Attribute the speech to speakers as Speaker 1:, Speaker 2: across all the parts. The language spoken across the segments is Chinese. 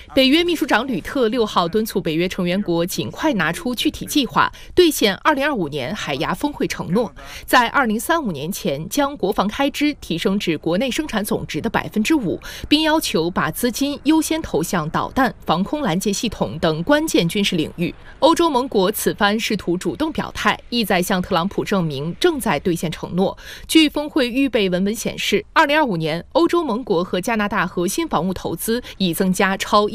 Speaker 1: 北约秘书长吕特6号敦促北约成员国尽快拿出具体计划，兑现2025年海牙峰会承诺，在2035年前将国防开支提升至国内生产总值的5%，并要求把资金优先投向导弹、防空拦截系统等关键军事领域。欧洲盟国此番试图主动表态，意在向特朗普证明正在兑现承诺。据峰会预备文显示，2025年欧洲盟国和加拿大核心防务投资已增加超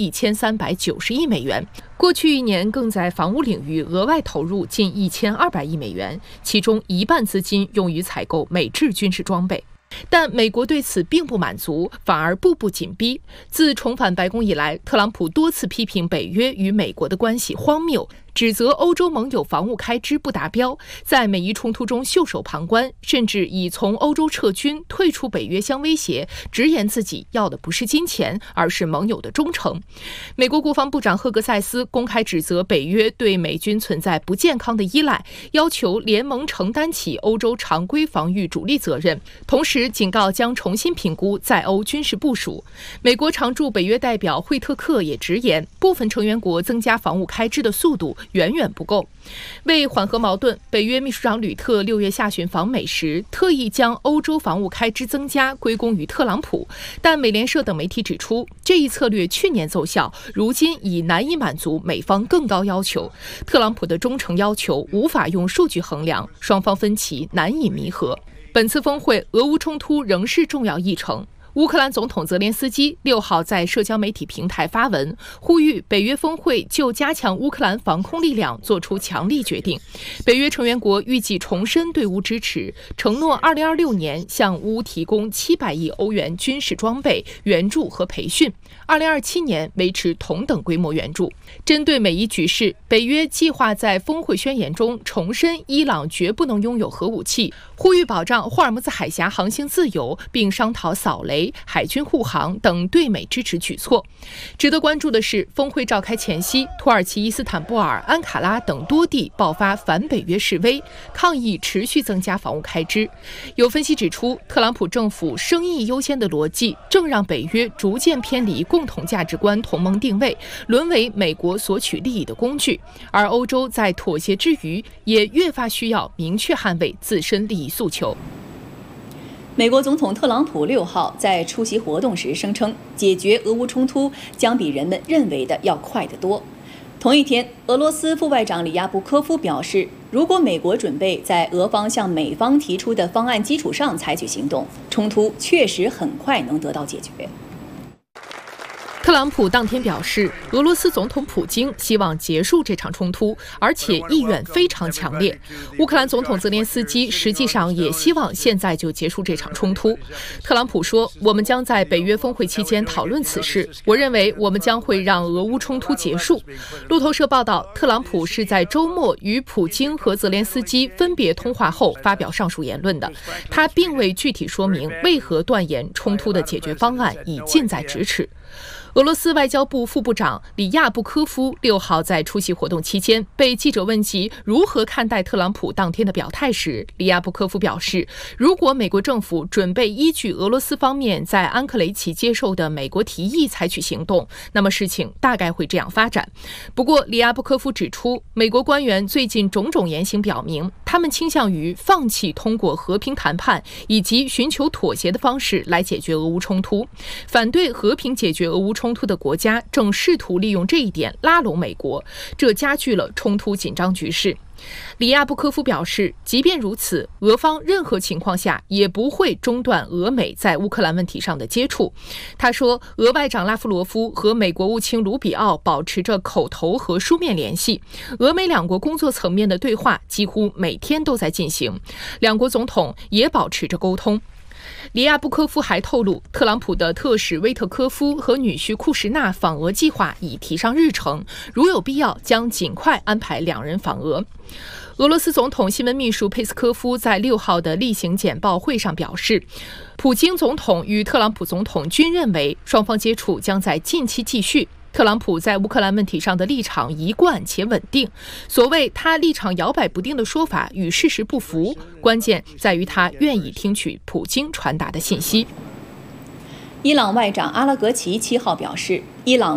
Speaker 1: 1390亿美元，过去1年更在防务领域额外投入近1200亿美元，其中1半资金用于采购美制军事装备。但美国对此并不满足，反而步步紧逼。自重返白宫以来，特朗普多次批评北约与美国的关系荒谬，指责欧洲盟友防务开支不达标，在美伊冲突中袖手旁观，甚至以从欧洲撤军、退出北约相威胁，直言自己要的不是金钱，而是盟友的忠诚。美国国防部长赫格塞斯公开指责北约对美军存在不健康的依赖，要求联盟承担起欧洲常规防御主力责任，同时警告将重新评估在欧军事部署。美国常驻北约代表惠特克也直言，部分成员国增加防务开支的速度远远不够。为缓和矛盾，北约秘书长吕特6月下旬访美时，特意将欧洲防务开支增加归功于特朗普。但美联社等媒体指出，这一策略去年奏效，如今已难以满足美方更高要求。特朗普的忠诚要求无法用数据衡量，双方分歧难以弥合。本次峰会，俄乌冲突仍是重要议程。乌克兰总统泽连斯基6号在社交媒体平台发文，呼吁北约峰会就加强乌克兰防空力量做出强力决定。北约成员国预计重申对乌支持，承诺2026年向乌提供700亿欧元军事装备、援助和培训，2027年维持同等规模援助。针对美伊局势，北约计划在峰会宣言中重申伊朗绝不能拥有核武器，呼吁保障霍尔木兹海峡航行自由，并商讨扫雷、海军护航等对美支持举措。值得关注的是，峰会召开前夕，土耳其伊斯坦布尔、安卡拉等多地爆发反北约示威，抗议持续增加防务开支。有分析指出，特朗普政府生意优先的逻辑正让北约逐渐偏离共同价值观同盟定位，沦为美国索取利益的工具。而欧洲在妥协之余，也越发需要明确捍卫自身利益诉求。
Speaker 2: 美国总统特朗普6号在出席活动时声称，解决俄乌冲突将比人们认为的要快得多。同一天，俄罗斯副外长里亚布科夫表示，如果美国准备在俄方向美方提出的方案基础上采取行动，冲突确实很快能得到解决。
Speaker 1: 特朗普当天表示，俄罗斯总统普京希望结束这场冲突，而且意愿非常强烈。乌克兰总统泽连斯基实际上也希望现在就结束这场冲突。特朗普说，我们将在北约峰会期间讨论此事，我认为我们将会让俄乌冲突结束。路透社报道，特朗普是在周末与普京和泽连斯基分别通话后发表上述言论的，他并未具体说明为何断言冲突的解决方案已近在咫尺。俄罗斯外交部副部长里亚布科夫6号在出席活动期间被记者问及如何看待特朗普当天的表态时，里亚布科夫表示，如果美国政府准备依据俄罗斯方面在安克雷奇接受的美国提议采取行动，那么事情大概会这样发展。不过，里亚布科夫指出，美国官员最近种种言行表明，他们倾向于放弃通过和平谈判以及寻求妥协的方式来解决俄乌冲突，反对和平解决俄乌冲突的国家正试图利用这一点拉拢美国，这加剧了冲突紧张局势。里亚布科夫表示，即便如此，俄方任何情况下也不会中断俄美在乌克兰问题上的接触。他说，俄外长拉夫罗夫和美国务卿卢比奥保持着口头和书面联系，俄美两国工作层面的对话几乎每天都在进行，两国总统也保持着沟通。里亚布科夫还透露，特朗普的特使威特科夫和女婿库什纳访俄计划已提上日程，如有必要将尽快安排两人访俄。俄罗斯总统新闻秘书佩斯科夫在6号的例行简报会上表示，普京总统与特朗普总统均认为双方接触将在近期继续。特朗普在乌克兰问题上的立场一贯且稳定，所谓他立场摇摆不定的说法与事实不符，关键在于他愿意听取普京传达的信息。
Speaker 2: 伊朗外长阿拉格齐7号表示，伊朗